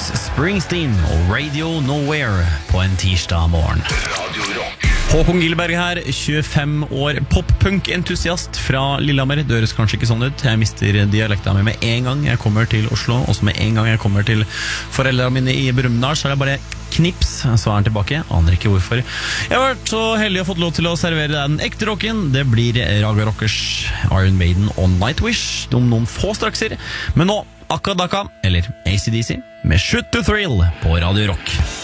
Bruce Springsteen og Radio Nowhere på en tirsdag morgen. Håkon Gilberg her, 25 år, pop-punk-entusiast fra Lillehammer. Det høres kanskje ikke sånn ut. Jeg mister dialekten min med en gang jeg kommer til Oslo, også med en gang jeg kommer til foreldrene mine i Brumunddal, så er det bare knips, så er han tilbake. Aner ikke hvorfor. Jeg har vært så heldig å fått lov til å servere deg den ekte rocken. Det blir Raga Rockers, Iron Maiden og Nightwish om noen få strakser. Men nå, Akka Dakka, eller AC/DC, med Shoot to Thrill på Radio Rock.